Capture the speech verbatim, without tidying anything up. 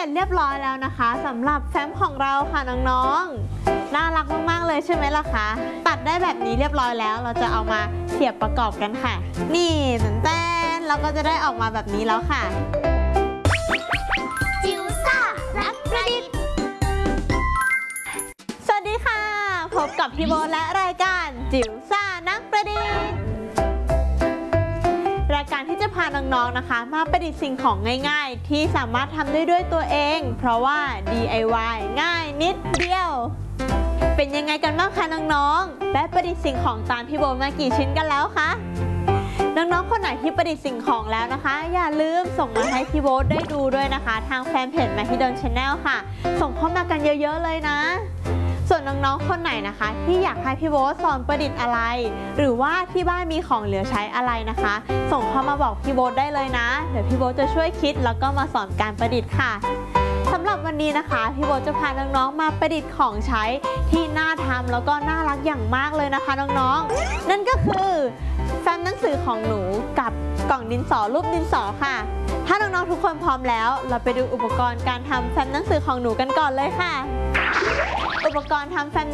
จเรียบร้อยแล้วนะคะสำหรับแฟ้มของเราค่ะน้องๆน่ารักมากๆเลยใช่ไหมล่ะคะตัดได้แบบนี้เรียบร้อยแล้วเราจะเอามาเสียบประกอบกันค่ะนี่แต้นเราก็จะได้ออกมาแบบนี้แล้วค่ะจิ๋วซ่านักประดิษฐ์สวัสดีค่ะพบกับพี่โบและรายการจิ๋วซ่านักประดิษฐ์รายการที่จะพาน้องๆนะคะมาประดิษฐ์สิ่งของง่ายๆที่สามารถทำได้ด้วยตัวเองเพราะว่า ดี ไอ วาย ง่ายนิดเดียวเป็นยังไงกันบ้างคะน้องๆได้ประดิษฐ์สิ่งของตามพี่โบมากี่ชิ้นกันแล้วคะน้องๆคนไหนที่ประดิษฐ์สิ่งของแล้วนะคะอย่าลืมส่งมาให้พี่โบได้ดูด้วยนะคะทางแฟนเพจ Mahidol Channel ค่ะส่งเข้ามากันเยอะๆเลยนะส่วนน้องๆคนไหนนะคะที่อยากให้พี่โบ๊ทสอนประดิษฐ์อะไรหรือว่าที่บ้านมีของเหลือใช้อะไรนะคะส่งเข้ามาบอกพี่โบ๊ทได้เลยนะเดี๋ยวพี่โบ๊ทจะช่วยคิดแล้วก็มาสอนการประดิษฐ์ค่ะสำหรับวันนี้นะคะพี่โบ๊ทจะพาน้องๆมาประดิษฐ์ของใช้ที่น่าทำแล้วก็น่ารักอย่างมากเลยนะคะน้องๆนั่นก็คือแฟ้มหนังสือของหนูกับกล่องดินสอรูปดินสอค่ะถ้าน้องๆทุกคนพร้อมแล้วเราไปดูอุปกรณ์การทำแฟ้มหนังสือของหนูกันก่อนเลยค่ะอุปกรณ์ทำแฟ้ม